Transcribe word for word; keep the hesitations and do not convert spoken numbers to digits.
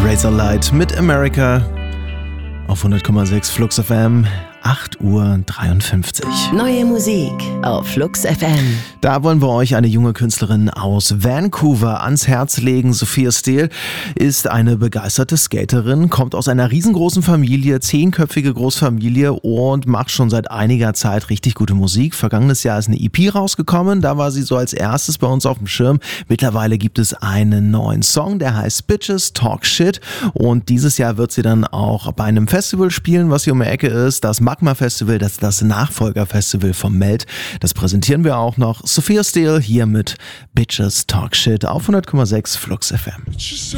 Razorlight mit America auf hundert Komma sechs Flux F M. acht Uhr dreiundfünfzig. Neue Musik auf Flux F M. Da wollen wir euch eine junge Künstlerin aus Vancouver ans Herz legen. Sophia Steele ist eine begeisterte Skaterin, kommt aus einer riesengroßen Familie, zehnköpfige Großfamilie und macht schon seit einiger Zeit richtig gute Musik. Vergangenes Jahr ist eine E P rausgekommen, da war sie so als erstes bei uns auf dem Schirm. Mittlerweile gibt es einen neuen Song, der heißt Bitches Talk Shit, und dieses Jahr wird sie dann auch bei einem Festival spielen, was hier um die Ecke ist, das Magma Festival, das ist das Nachfolgerfestival vom Melt. Das präsentieren wir auch noch. Sophia Steele hier mit Bitches Talk Shit auf hundert Komma sechs Flux F M.